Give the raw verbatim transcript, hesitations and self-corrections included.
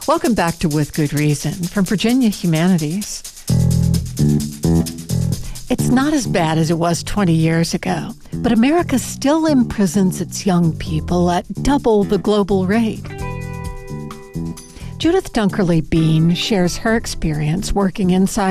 Welcome back to With Good Reason from Virginia Humanities. It's not as bad as it was twenty years ago, but America still imprisons its young people at double the global rate. Judith Dunkerley Bean shares her experience working inside